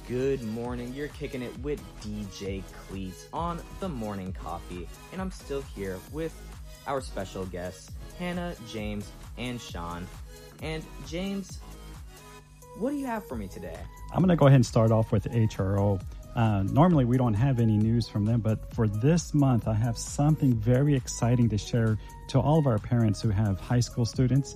Good morning. You're kicking it with DJ Cleats on the Morning Coffee, and I'm still here with our special guests, Hannah, James, and Sean. And James, what do you have for me today? I'm going to go ahead and start off with HRO. Normally, we don't have any news from them, but for this month, I have something very exciting to share to all of our parents who have high school students.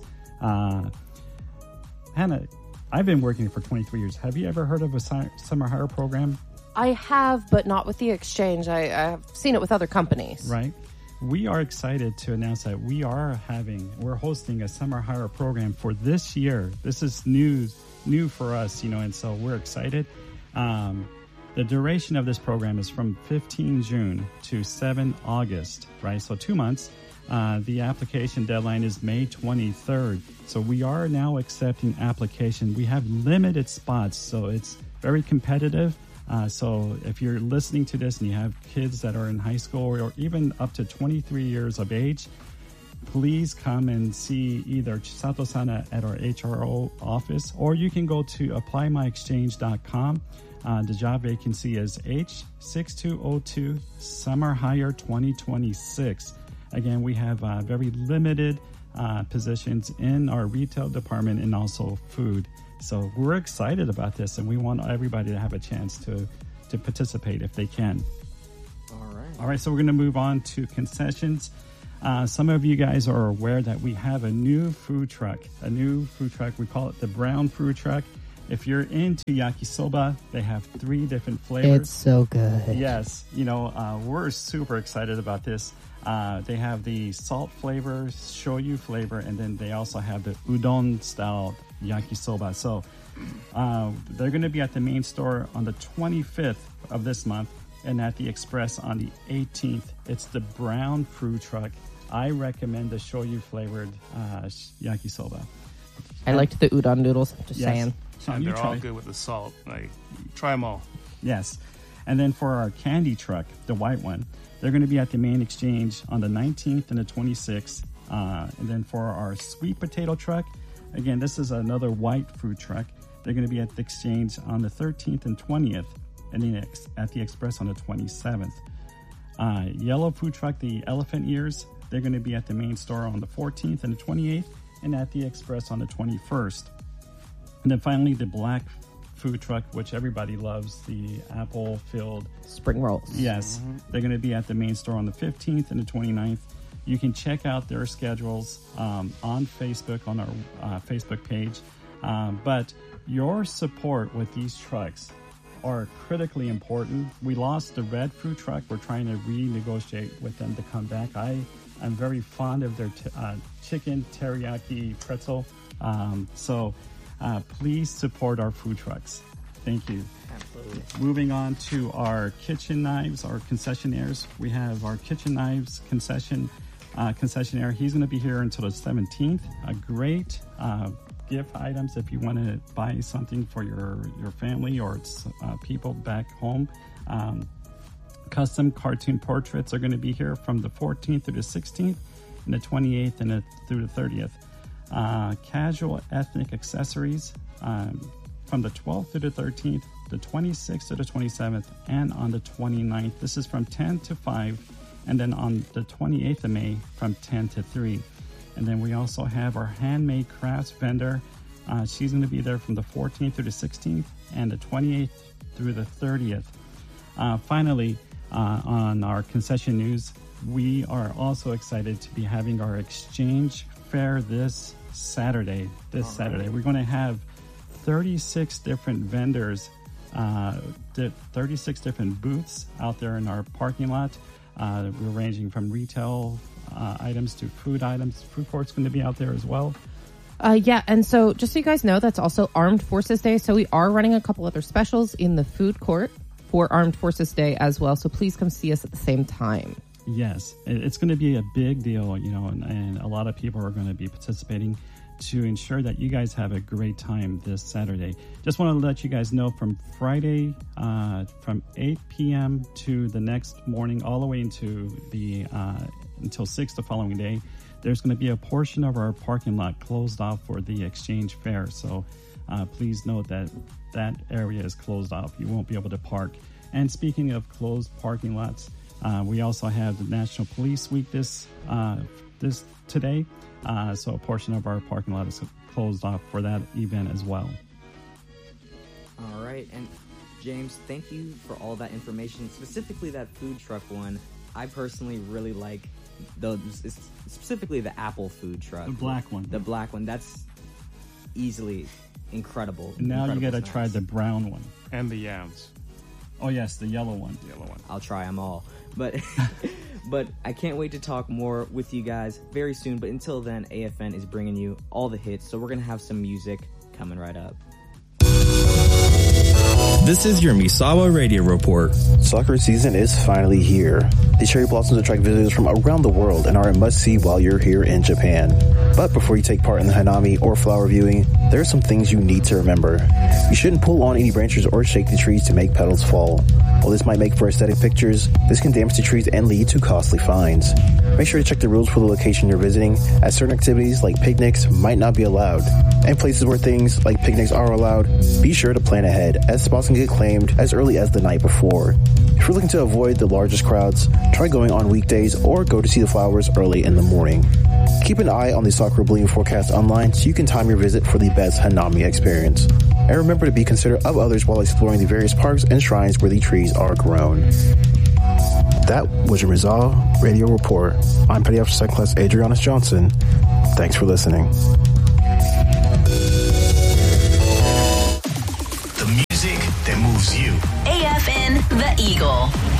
Hannah, I've been working for 23 years. Have you ever heard of a summer hire program? I have, but not with the exchange. I've seen it with other companies. Right. We are excited to announce that we're hosting a summer hire program for this year. This is new for us, and so we're excited. The duration of this program is from 15 June to 7 August, right? So 2 months. The application deadline is May 23rd. So we are now accepting application. We have limited spots, so it's very competitive. So if you're listening to this and you have kids that are in high school or even up to 23 years of age, please come and see either Chisato-san at our HRO office, or you can go to applymyexchange.com. The job vacancy is H6202 Summer Hire 2026. Again, we have very limited positions in our retail department and also food. So we're excited about this, and we want everybody to have a chance to participate if they can. All right, so we're going to move on to concessions. Some of you guys are aware that we have a new food truck. We call it the Brown Food Truck. If you're into yakisoba, they have 3 different flavors. It's so good. Yes, we're super excited about this. They have the salt flavor, shoyu flavor, and then they also have the udon style yakisoba. So they're going to be at the main store on the 25th of this month and at the Express on the 18th. It's the Brown Food Truck. I recommend the shoyu flavored yakisoba. I liked the udon noodles, just saying. Sean, they're all good with the salt. Try them all. Yes. And then for our candy truck, the white one, they're going to be at the main exchange on the 19th and the 26th. And then for our sweet potato truck, again, this is another white food truck. They're going to be at the exchange on the 13th and 20th, and then at the Express on the 27th. Yellow food truck, the elephant ears, they're going to be at the main store on the 14th and the 28th, and at the Express on the 21st. And then finally, the black food truck, which everybody loves, the apple-filled spring rolls. Yes, they're going to be at the main store on the 15th and the 29th. You can check out their schedules on Facebook, on our Facebook page. But your support with these trucks are critically important. We lost the red food truck. We're trying to renegotiate with them to come back. I'm very fond of their chicken teriyaki pretzel. So please support our food trucks. Thank you. Absolutely. Moving on to our kitchen knives, our concessionaires. We have our kitchen knives concessionaire. He's going to be here until the 17th. A great gift items if you want to buy something for your family or people back home. Custom cartoon portraits are going to be here from the 14th through the 16th and the 28th and through the 30th. Casual ethnic accessories from the 12th to the 13th, the 26th to the 27th, and on the 29th. This is from 10 to 5, and then on the 28th of May from 10 to 3. And then we also have our handmade crafts vendor. She's going to be there from the 14th through the 16th and the 28th through the 30th. Finally, on our concession news, we are also excited to be having our exchange fair this Saturday. We're going to have 36 different vendors, 36 different booths out there in our parking lot. We're ranging from retail items to food items. Food court's going to be out there as well. Yeah, and so just so you guys know, that's also Armed Forces Day. So we are running a couple other specials in the food court for Armed Forces Day as well. So please come see us at the same time. Yes, it's going to be a big deal, and a lot of people are going to be participating to ensure that you guys have a great time this Saturday. Just want to let you guys know from Friday, from 8 p.m. to the next morning, all the way into until 6 the following day, there's going to be a portion of our parking lot closed off for the exchange fair. So please note that that area is closed off. You won't be able to park. And speaking of closed parking lots, we also have the National Police Week this today. So a portion of our parking lot is closed off for that event as well. All right. And James, thank you for all that information, specifically that food truck one. I personally really like specifically the Apple food truck. The black one. The black one. That's easily incredible. And now you got to try the brown one. And the yams. Oh, yes, the yellow one. The yellow one. I'll try them all. But but I can't wait to talk more with you guys very soon. But until then, AFN is bringing you all the hits. So we're going to have some music coming right up. This is your Misawa Radio Report. Soccer season is finally here. The cherry blossoms attract visitors from around the world and are a must-see while you're here in Japan. But before you take part in the hanami or flower viewing, there are some things you need to remember. You shouldn't pull on any branches or shake the trees to make petals fall. While this might make for aesthetic pictures, this can damage the trees and lead to costly fines. Make sure to check the rules for the location you're visiting, as certain activities like picnics might not be allowed. And places where things like picnics are allowed, be sure to plan ahead, as spots can get claimed as early as the night before. If you're looking to avoid the largest crowds, try going on weekdays or go to see the flowers early in the morning. Keep an eye on the Sakura blooming forecast online so you can time your visit for the best hanami experience. And remember to be considerate of others while exploring the various parks and shrines where the trees are grown. That was your Misawa Radio Report. I'm Petty Officer Second Class Adrianus Johnson. Thanks for listening. The music that moves you. AFN The Eagle.